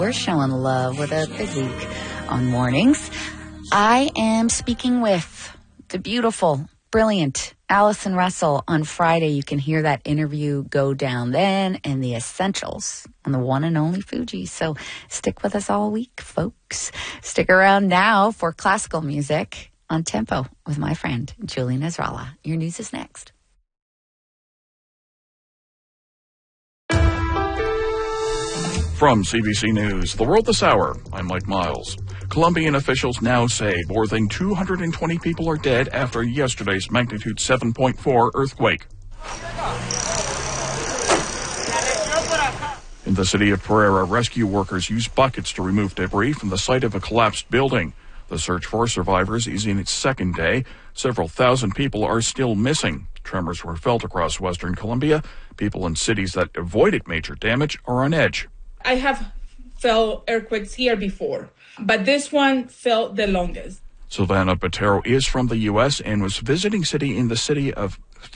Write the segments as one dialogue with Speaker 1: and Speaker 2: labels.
Speaker 1: We're showing love with a big week on mornings. I am speaking with the beautiful, brilliant Allison Russell on Friday. You can hear that interview go down then, and the essentials on the one and only Fuji. So stick with us all week, folks. Stick around now for classical music on Tempo with my friend Julie Nasrallah. Your news is next.
Speaker 2: From CBC News, The World This Hour, I'm Mike Miles. Colombian officials now say more than 220 people are dead after yesterday's magnitude 7.4 earthquake. In the city of Pereira, rescue workers use buckets to remove debris from the site of a collapsed building. The search for survivors is in its second day. Several thousand people are still missing. Tremors were felt across western Colombia. People in cities that avoided major damage are on edge.
Speaker 3: I have felt earthquakes here before, but this one felt the longest.
Speaker 2: Silvana Botero is from the U.S. and was visiting family in the city of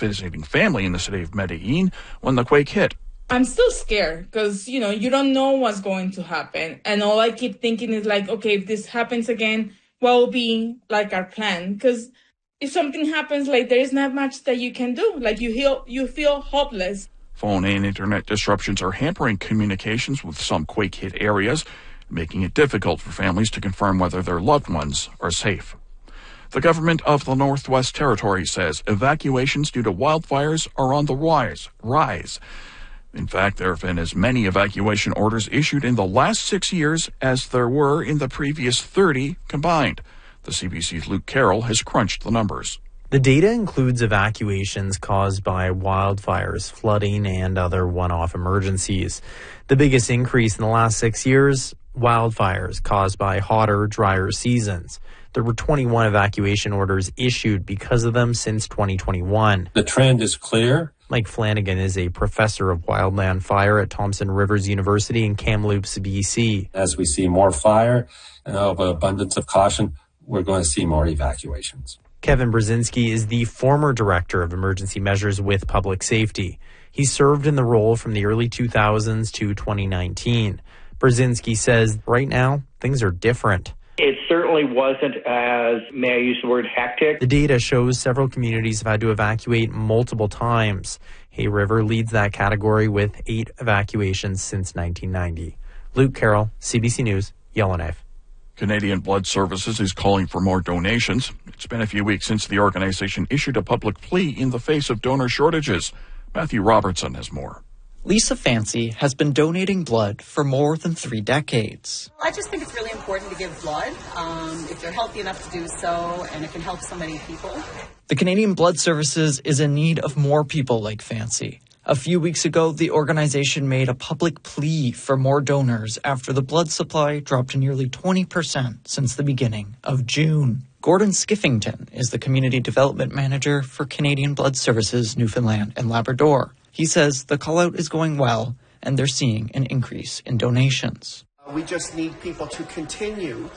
Speaker 2: Medellin when the quake hit.
Speaker 3: I'm still scared because, you don't know what's going to happen. And all I keep thinking is like, okay, if this happens again, what will be like our plan? Because if something happens, like there is not much that you can do. Like you feel hopeless.
Speaker 2: Phone and internet disruptions are hampering communications with some quake-hit areas, making it difficult for families to confirm whether their loved ones are safe. The government of the Northwest Territories says evacuations due to wildfires are on the rise. In fact, there have been as many evacuation orders issued in the last 6 years as there were in the previous 30 combined. The CBC's Luke Carroll has crunched the numbers.
Speaker 4: The data includes evacuations caused by wildfires, flooding, and other one-off emergencies. The biggest increase in the last 6 years, wildfires caused by hotter, drier seasons. There were 21 evacuation orders issued because of them since 2021.
Speaker 5: The trend is clear.
Speaker 4: Mike Flanagan is a professor of wildland fire at Thompson Rivers University in Kamloops, BC.
Speaker 5: As we see more fire and of an abundance of caution, we're going to see more evacuations.
Speaker 4: Kevin Brzezinski is the former director of emergency measures with public safety. He served in the role from the early 2000s to 2019. Brzezinski says right now, things are different.
Speaker 6: It certainly wasn't as, may I use the word, hectic.
Speaker 4: The data shows several communities have had to evacuate multiple times. Hay River leads that category with 8 evacuations since 1990. Luke Carroll, CBC News, Yellowknife.
Speaker 2: Canadian Blood Services is calling for more donations. It's been a few weeks since the organization issued a public plea in the face of donor shortages. Matthew Robertson has more.
Speaker 7: Lisa Fancy has been donating blood for more than 3 decades.
Speaker 8: I just think it's really important to give blood if you're healthy enough to do so, and it can help so many people.
Speaker 7: The Canadian Blood Services is in need of more people like Fancy. A few weeks ago, the organization made a public plea for more donors after the blood supply dropped nearly 20% since the beginning of June. Gordon Skiffington is the Community Development Manager for Canadian Blood Services Newfoundland and Labrador. He says the call-out is going well, and they're seeing an increase in donations.
Speaker 9: We just need people to continue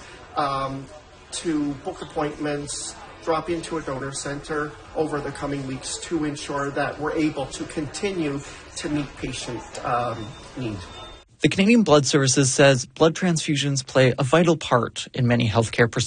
Speaker 9: to book appointments, drop into a donor center over the coming weeks to ensure that we're able to continue to meet patient need.
Speaker 7: The Canadian Blood Services says blood transfusions play a vital part in many healthcare procedures.